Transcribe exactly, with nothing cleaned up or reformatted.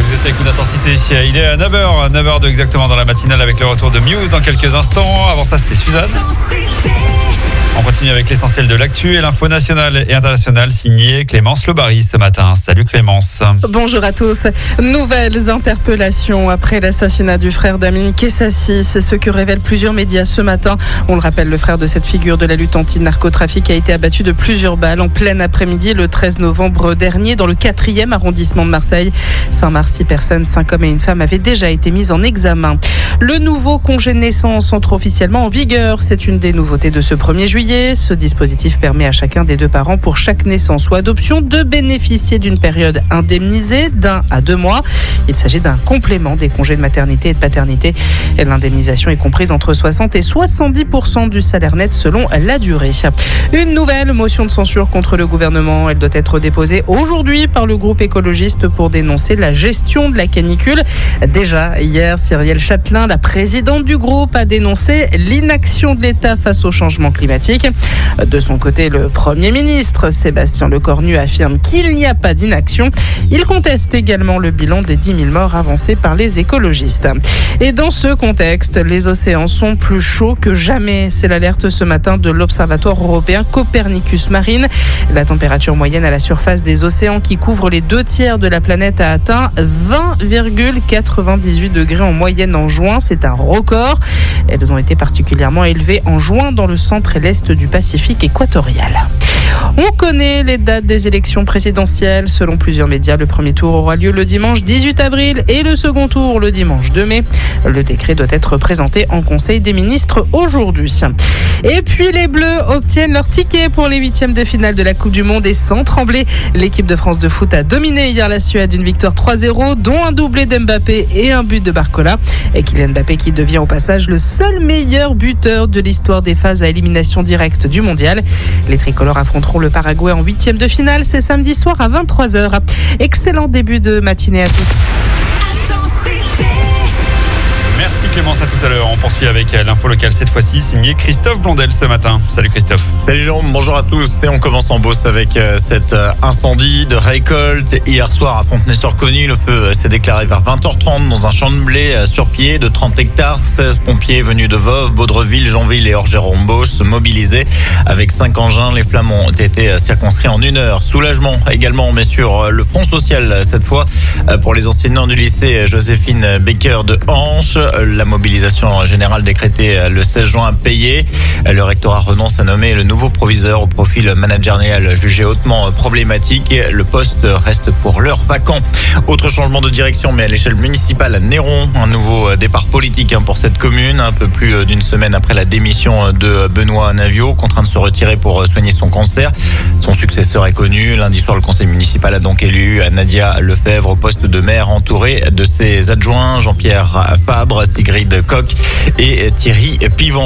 vous êtes à l'écoute d'Intensité. Il est à neuf heures, neuf heures deux exactement dans la matinale avec le retour de Muse dans quelques instants. Avant ça, c'était Suzanne. On continue avec l'essentiel de l'actu et l'info nationale et internationale signée Clémence Lobary ce matin. Salut Clémence. Bonjour à tous. Nouvelles interpellations après l'assassinat du frère d'Amine Kessassi. C'est ce que révèlent plusieurs médias ce matin. On le rappelle, le frère de cette figure de la lutte anti-narcotrafic a été abattu de plusieurs balles en plein après-midi le treize novembre dernier dans le quatrième arrondissement de Marseille. Fin mars, six personnes, cinq hommes et une femme avaient déjà été mises en examen. Le nouveau congé de naissance entre officiellement en vigueur. C'est une des nouveautés de ce premier juillet. Ce dispositif permet à chacun des deux parents pour chaque naissance ou adoption de bénéficier d'une période indemnisée d'un à deux mois. Il s'agit d'un complément des congés de maternité et de paternité. Et l'indemnisation est comprise entre soixante et soixante-dix pour cent du salaire net selon la durée. Une nouvelle motion de censure contre le gouvernement. Elle doit être déposée aujourd'hui par le groupe écologiste pour dénoncer la gestion de la canicule. Déjà hier, Cyrielle Châtelain, la présidente du groupe, a dénoncé l'inaction de l'État face au changement climatique. De son côté, le Premier ministre, Sébastien Lecornu, affirme qu'il n'y a pas d'inaction. Il conteste également le bilan des dix mille morts avancé par les écologistes. Et dans ce contexte, les océans sont plus chauds que jamais. C'est l'alerte ce matin de l'Observatoire européen Copernicus Marine. La température moyenne à la surface des océans qui couvre les deux tiers de la planète a atteint vingt virgule quatre-vingt-dix-huit degrés en moyenne en juin. C'est un record. Elles ont été particulièrement élevées en juin dans le centre et l'est du Pacifique équatorial. On connaît les dates des élections présidentielles. Selon plusieurs médias, le premier tour aura lieu le dimanche dix-huit avril et le second tour le dimanche deux mai. Le décret doit être présenté en Conseil des ministres aujourd'hui. Et puis les Bleus obtiennent leur ticket pour les huitièmes de finale de la Coupe du Monde et sans trembler. L'équipe de France de foot a dominé hier la Suède d'une victoire trois zéro, dont un doublé d'Mbappé et un but de Barcola. Et Kylian Mbappé qui devient au passage le seul meilleur buteur de l'histoire des phases à élimination directe du mondial. Les tricolores affronteront le Paraguay en huitièmes de finale. C'est samedi soir à vingt-trois heures. Excellent début de matinée à tous. Merci Clémence, à tout à l'heure. On poursuit avec l'info locale cette fois-ci, signé Christophe Blondel ce matin. Salut Christophe. Salut Jérôme, bonjour à tous. Et on commence en Beauce avec cet incendie de récolte. Hier soir à Fontenay-sur-Cogny, le feu s'est déclaré vers vingt heures trente dans un champ de blé sur pied de trente hectares. seize pompiers venus de Voves, Baudreville, Jeanville et Orgères-Rombauche se mobilisaient. Avec cinq engins, les flammes ont été circonscrits en une heure. Soulagement également, mais sur le front social cette fois, pour les enseignants du lycée Joséphine Baker de Hanche. La mobilisation générale décrétée le seize juin payée. Le rectorat renonce à nommer le nouveau proviseur au profil managérial jugé hautement problématique. Le poste reste pour l'heure vacant. Autre changement de direction, mais à l'échelle municipale à Néron. Un nouveau départ politique pour cette commune. Un peu plus d'une semaine après la démission de Benoît Naviot, contraint de se retirer pour soigner son cancer. Son successeur est connu. Lundi soir, le conseil municipal a donc élu Nadia Lefebvre au poste de maire, entourée de ses adjoints Jean-Pierre Fabre, Sigrid Coq et Thierry Pivon.